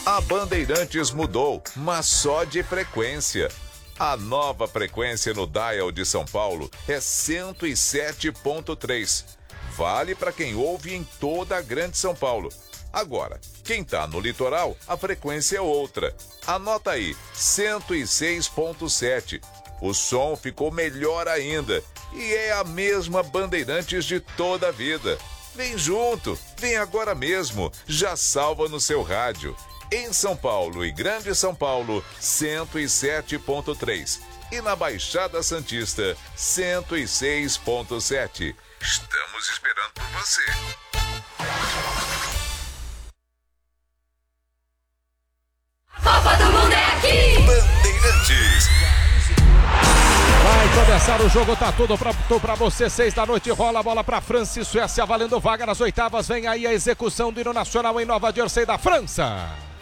A Bandeirantes mudou, mas só de frequência. A nova frequência no dial de São Paulo é 107.3. Vale para quem ouve em toda a Grande São Paulo. Agora, quem tá no litoral, a frequência é outra. Anota aí, 106.7. O som ficou melhor ainda e é a mesma Bandeirantes de toda a vida. Vem junto, vem agora mesmo, já salva no seu rádio. Em São Paulo e Grande São Paulo, 107.3. E na Baixada Santista, 106.7. Estamos esperando por você. Copa do Mundo é aqui! Bandeirantes. Vai começar o jogo, tá tudo pronto pra você. 6 da noite, rola a bola pra França e Suécia, valendo vaga nas oitavas. Vem aí a execução do hino nacional em Nova Jersey da França.